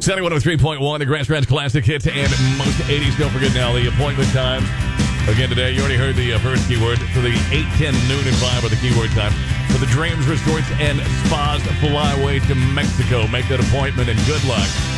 Saturday 103.1, the Grass Ranch Classic Hits and most 80s. Don't forget now the appointment time. Again today, you already heard the first keyword for the 8, 10, noon, and 5 are the keyword time. For the Dreams Resorts and Spas, fly away to Mexico. Make that appointment and good luck.